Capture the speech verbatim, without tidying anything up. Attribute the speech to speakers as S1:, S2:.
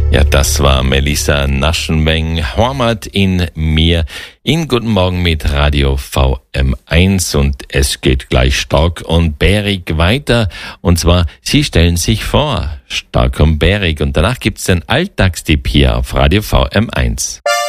S1: Ja, das war Melissa Naschenweng, Hormat in mir, in Guten Morgen mit Radio V M eins, und es geht gleich stark und bärig weiter, und zwar, Sie stellen sich vor, stark und bärig, und danach gibt's den Alltagstipp hier auf Radio V M eins.